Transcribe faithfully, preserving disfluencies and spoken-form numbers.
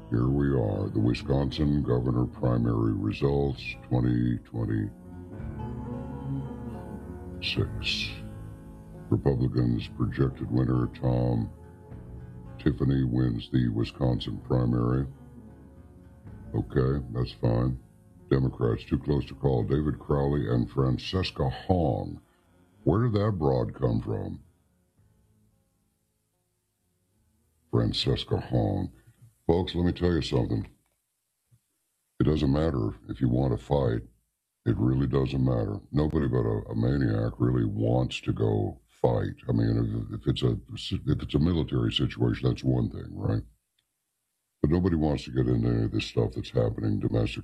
Here we are, the Wisconsin governor primary results twenty twenty-six. Republicans' projected winner, Tom Tiffany, wins the Wisconsin primary. Okay, that's fine. Democrats too close to call. David Crowley and Francesca Hong. Where did that broad come from? Francesca Hong. Folks, let me tell you something. It doesn't matter if you want to fight. It really doesn't matter. Nobody but a, a maniac really wants to go fight. I mean, if, if it's a if it's a military situation, that's one thing, right? But nobody wants to get into any of this stuff that's happening domestically.